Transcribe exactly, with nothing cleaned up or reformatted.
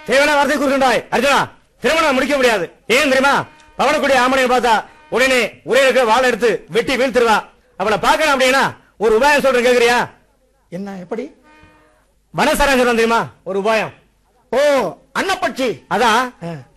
தேவையான வார்த்தை கூறுகின்றாய் அர்ஜுனா. திருமணம் முடிக்க முடியாது. ஏன் தெரியுமா? பவனக்கூடிய ஆமனையை பார்த்தா உடனே ஒரே இருக்க வாழை எடுத்து வெட்டி வீழ்த்திருவா. அவளை பார்க்கணும் அப்படின்னா ஒரு உபாயம் சொல்றேன், கேக்குறியா? என்ன, எப்படி? வனசராஜன் தெரியுமா ஒரு உபாயம்? ஓ, அன்னப்பட்சி. அதான்